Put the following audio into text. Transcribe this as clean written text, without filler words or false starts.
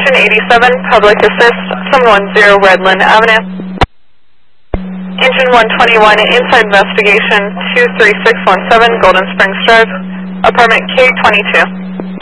Attention 87, Public Assist from 10 Redland Avenue. Engine 121, Inside Investigation 23617, Golden Springs Drive, Apartment K22.